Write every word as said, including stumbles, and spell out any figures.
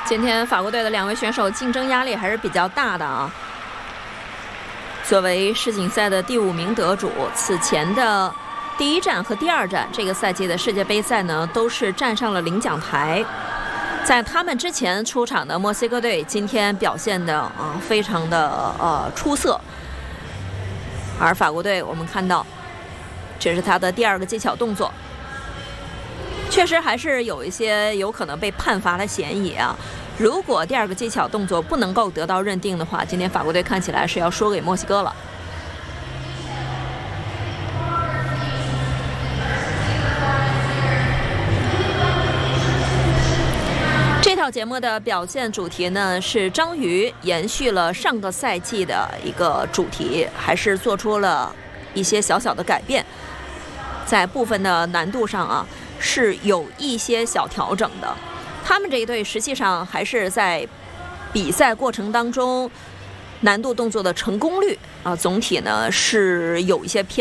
今天法国队的两位选手竞争压力还是比较大的啊。作为世锦赛的第五名得主，此前的第一站和第二站，这个赛季的世界杯赛呢，都是站上了领奖台。在他们之前出场的墨西哥队，今天表现的啊非常的呃出色。而法国队，我们看到，这是他的第二个技巧动作。确实还是有一些有可能被判罚的嫌疑啊！如果第二个技巧动作不能够得到认定的话，今天法国队看起来是要输给墨西哥了。这套节目的表现主题呢是章鱼延续了上个赛季的一个主题，还是做出了一些小小的改变，在部分的难度上啊。是有一些小调整的，他们这一队实际上还是在比赛过程当中难度动作的成功率啊，总体呢是有一些偏